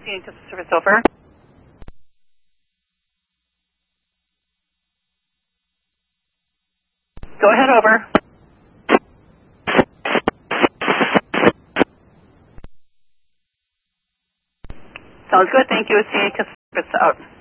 CNA Customer Service, over. Go ahead, over. Sounds good. Thank you. CNA Customer Service, out.